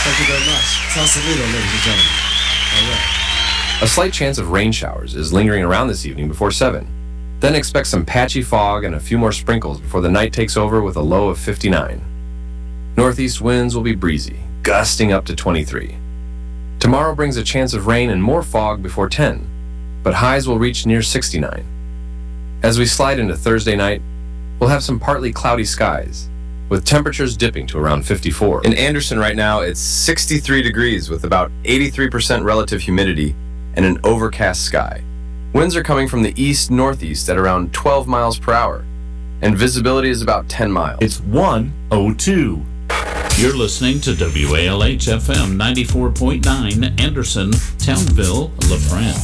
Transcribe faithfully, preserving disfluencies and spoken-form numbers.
Thank you very much. Sausalito, ladies and gentlemen. All right. A slight chance of rain showers is lingering around this evening before seven. Then expect some patchy fog and a few more sprinkles before the night takes over with a low of fifty-nine. Northeast winds will be breezy, gusting up to twenty-three. Tomorrow brings a chance of rain and more fog before ten, but highs will reach near sixty-nine. As we slide into Thursday night, we'll have some partly cloudy skies, with temperatures dipping to around fifty-four. In Anderson right now, it's sixty-three degrees with about eighty-three percent relative humidity and an overcast sky. Winds are coming from the east-northeast at around twelve miles per hour, and visibility is about ten miles. It's one oh two. You're listening to W A L H F M ninety-four point nine, Anderson, Townville, LaFrance.